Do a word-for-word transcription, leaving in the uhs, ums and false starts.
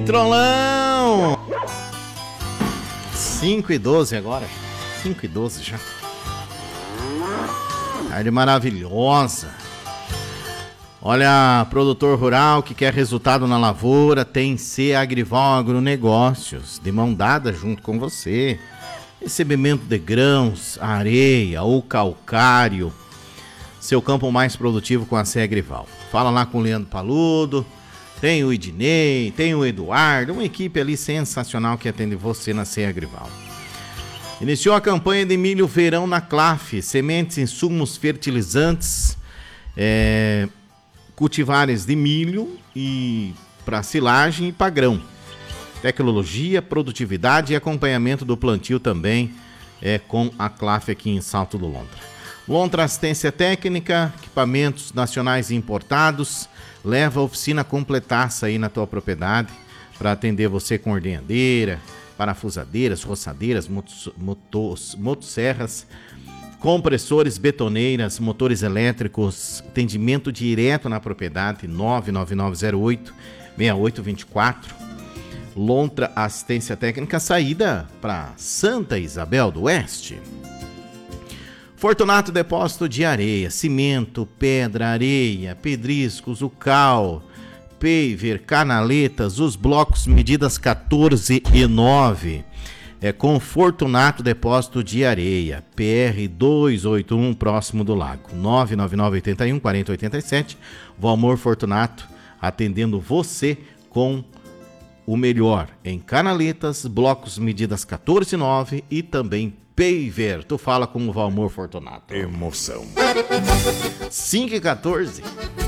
Trolão! cinco e doze agora. cinco e doze já. Tarde maravilhosa. Olha, produtor rural que quer resultado na lavoura, tem C Agrival Agronegócios, de mão dada junto com você. Recebimento de grãos, areia ou calcário. Seu campo mais produtivo com a C Agrival. Fala lá com o Leandro Paludo, tem o Idinei, tem o Eduardo, uma equipe ali sensacional que atende você na C Agrival. Iniciou a campanha de milho verão na Claf, sementes, insumos, fertilizantes, é, cultivares de milho e para silagem e para grão. Tecnologia, produtividade e acompanhamento do plantio também é com a Claf aqui em Salto do Lontra. Lontra Assistência Técnica, equipamentos nacionais e importados, leva a oficina completaça aí na tua propriedade para atender você com ordenhadeira, parafusadeiras, roçadeiras, motos, motos, motosserras, compressores, betoneiras, motores elétricos, atendimento direto na propriedade, nove nove nove zero oito seis oito dois quatro. Lontra Assistência Técnica, saída para Santa Isabel do Oeste. Fortunato Depósito de Areia, cimento, pedra, areia, pedriscos, o cal, paver, canaletas, os blocos medidas quatorze e nove. É com Fortunato Depósito de Areia, P R duzentos e oitenta e um, próximo do lago. nove nove nove oito um quatro zero oito sete. Valmor Fortunato atendendo você com o melhor em canaletas, blocos medidas quatorze e nove e também paver. Tu fala com o Valmor Fortunato. Emoção. cinco e quatorze.